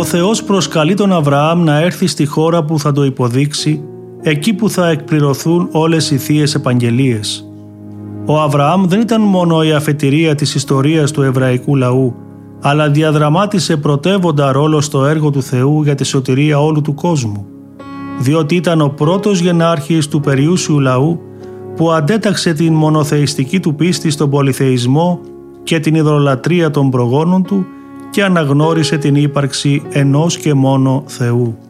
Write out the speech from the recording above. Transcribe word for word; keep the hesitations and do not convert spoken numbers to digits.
Θεός προσκαλεί τον Αβραάμ να έρθει στη χώρα που θα το υποδείξει, εκεί που θα εκπληρωθούν όλες οι θείες επαγγελίες. Ο Αβραάμ δεν ήταν μόνο η αφετηρία της ιστορίας του εβραϊκού λαού, αλλά διαδραμάτισε πρωτεύοντα ρόλο στο έργο του Θεού για τη σωτηρία όλου του κόσμου, διότι ήταν ο πρώτος γενάρχης του περιούσιου λαού που αντέταξε την μονοθεϊστική του πίστη στον πολυθεϊσμό και την ιδωλολατρία των προγόνων του και αναγνώρισε την ύπαρξη ενός και μόνο Θεού.